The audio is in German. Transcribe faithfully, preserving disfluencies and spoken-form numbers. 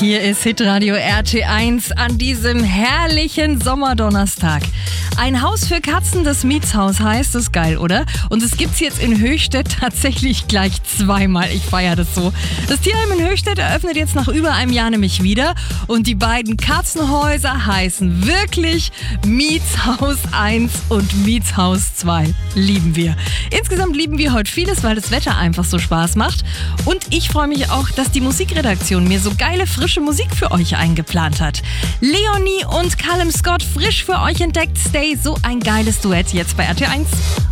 Hier ist Hitradio R T eins an diesem herrlichen Sommerdonnerstag. Ein Haus für Katzen, das Mietshaus heißt, ist geil, oder? Und es gibt's jetzt in Höchstädt tatsächlich gleich zweimal. Ich feiere das so. Das Tierheim in Höchstädt eröffnet jetzt nach über einem Jahr nämlich wieder. Und die beiden Katzenhäuser heißen wirklich Mietshaus eins und Mietshaus zwei. Lieben wir. Insgesamt lieben wir heute vieles, weil das Wetter einfach so Spaß macht. Und ich freue mich auch, dass die Musikredaktion mir so geile, frische Musik für euch eingeplant hat. Leonie und Callum Scott frisch für euch entdeckt. Stay, so ein geiles Duett jetzt bei R T eins.